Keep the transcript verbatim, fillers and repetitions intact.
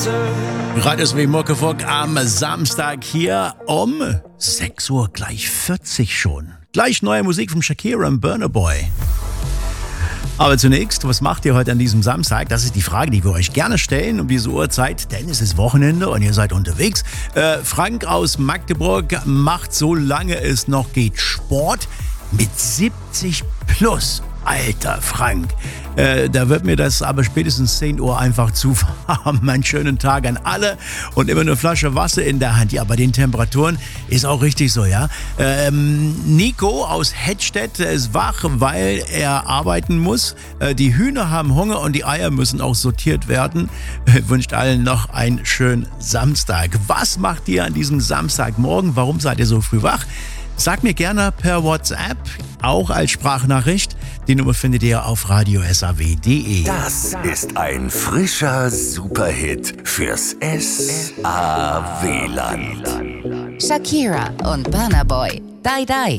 Radios wie Muckefuck am Samstag hier um sechs Uhr, gleich vierzig schon. Gleich neue Musik von Shakira und Burna Boy. Aber zunächst, was macht ihr heute an diesem Samstag? Das ist die Frage, die wir euch gerne stellen um diese Uhrzeit, denn es ist Wochenende und ihr seid unterwegs. Äh, Frank aus Magdeburg macht, solange es noch geht, Sport mit siebzig plus. Alter Frank, äh, da wird mir das aber spätestens zehn Uhr einfach zu warm. Einen schönen Tag an alle und immer eine Flasche Wasser in der Hand. Ja, bei den Temperaturen ist auch richtig so, ja. Ähm, Nico aus Hettstedt ist wach, weil er arbeiten muss. Äh, die Hühner haben Hunger und die Eier müssen auch sortiert werden. Äh, wünscht allen noch einen schönen Samstag. Was macht ihr an diesem Samstagmorgen? Warum seid ihr so früh wach? Sagt mir gerne per WhatsApp, auch als Sprachnachricht. Die Nummer findet ihr auf radio s a w punkt d e. Das ist ein frischer Superhit fürs S A W-Land. Shakira und Burna Boy. Die Die.